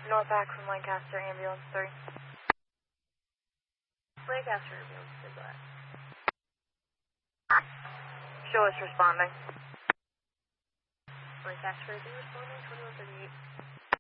North back from Lancaster, ambulance 3. Lancaster, ambulance 3, go ahead. Show us responding. Lancaster, is he responding? 2138.